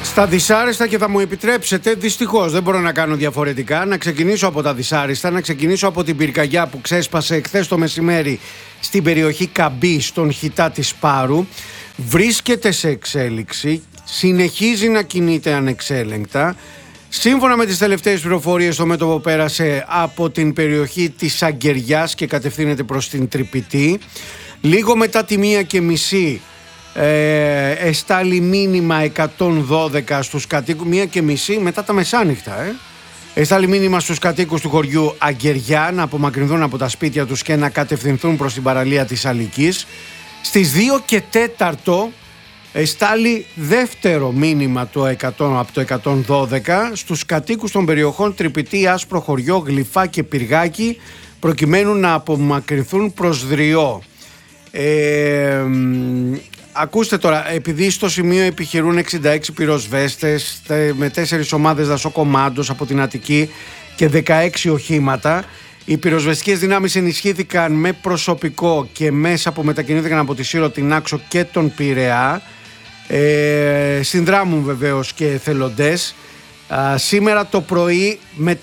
Στα δυσάρεστα, και θα μου επιτρέψετε, δυστυχώς δεν μπορώ να κάνω διαφορετικά, να ξεκινήσω από τα δυσάρεστα, να ξεκινήσω από την πυρκαγιά που ξέσπασε εχθές το μεσημέρι στην περιοχή Καμπή, στον Χιτά της Πάρου. Βρίσκεται σε εξέλιξη, συνεχίζει να κινείται ανεξέλεγκτα. Σύμφωνα με τις τελευταίες πληροφορίες, το μέτωπο πέρασε από την περιοχή της Αγκαιριάς και κατευθύνεται προς την Τρυπητή. Λίγο μετά τη 1:30 εστάλει μήνυμα 112 στους κατοίκους, 1:30 μετά τα μεσάνυχτα. Εστάλει μήνυμα στους κατοίκους του χωριού Αγκαιριά να απομακρυνθούν από τα σπίτια τους και να κατευθυνθούν προς την παραλία της Αλικής. Στις 2:04 εστάλει δεύτερο μήνυμα από το 112 στους κατοίκους των περιοχών Τρυπητή, Άσπρο Χωριό, Γλυφά και Πυργάκι, προκειμένου να απομακρυνθούν προς Δριό. Ακούστε τώρα, επειδή στο σημείο επιχειρούν 66 πυροσβέστες με 4 ομάδες δασοκομάντος από την Αττική και 16 οχήματα, οι πυροσβεστικές δυνάμεις ενισχύθηκαν με προσωπικό και μέσα που μετακινήθηκαν από τη Σύρο, την Άξο και τον Πειραιά. Συνδράμουν βεβαίως και εθελοντές. Σήμερα το πρωί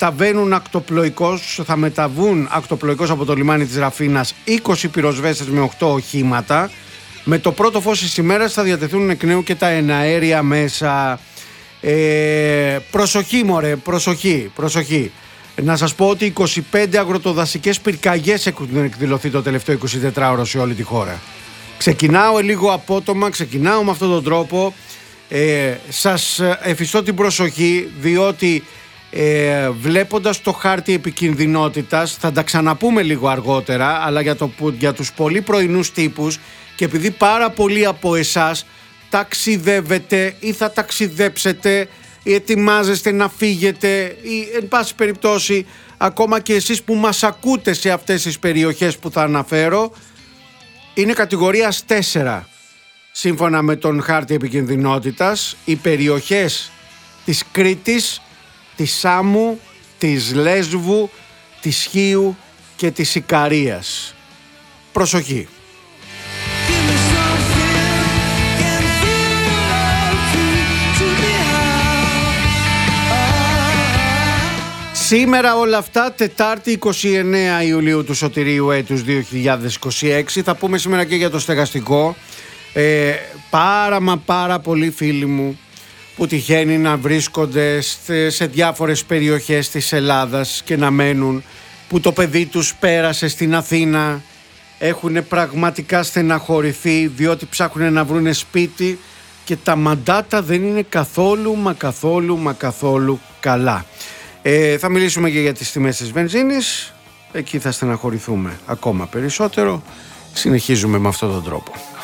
θα μεταβούν ακτοπλοϊκώς από το λιμάνι της Ραφίνας 20 πυροσβέστες με 8 οχήματα. Με το πρώτο φως της ημέρας θα διατεθούν εκ νέου και τα εναέρια μέσα. Προσοχή μωρέ, προσοχή. Να σας πω ότι 25 αγροτοδασικές πυρκαγιές έχουν εκδηλωθεί το τελευταίο 24ωρο σε όλη τη χώρα. Ξεκινάω λίγο απότομα, ξεκινάω με αυτόν τον τρόπο. Σας εφιστώ την προσοχή, διότι βλέποντας το χάρτη επικινδυνότητας, θα τα ξαναπούμε λίγο αργότερα, αλλά για τους πολύ πρωινούς τύπους, και επειδή πάρα πολλοί από εσάς ταξιδεύετε ή θα ταξιδέψετε ή ετοιμάζεστε να φύγετε ή εν πάση περιπτώσει ακόμα και εσείς που μας ακούτε σε αυτές τις περιοχές που θα αναφέρω, είναι κατηγορίας 4 σύμφωνα με τον χάρτη επικινδυνότητας οι περιοχές της Κρήτης, της Σάμου, της Λέσβου, της Χίου και της Ικαρίας. Προσοχή. Σήμερα όλα αυτά, Τετάρτη 29 Ιουλίου του Σωτηρίου έτους 2026. Θα πούμε σήμερα και για το στεγαστικό. Πάρα πολλοί φίλοι μου που τυχαίνει να βρίσκονται σε διάφορες περιοχές της Ελλάδας και να μένουν, που το παιδί τους πέρασε στην Αθήνα, έχουν πραγματικά στεναχωρηθεί διότι ψάχνουν να βρουν σπίτι και τα μαντάτα δεν είναι καθόλου καλά. Θα μιλήσουμε και για τις τιμές της βενζίνης. Εκεί θα στεναχωρηθούμε ακόμα περισσότερο. Συνεχίζουμε με αυτόν τον τρόπο.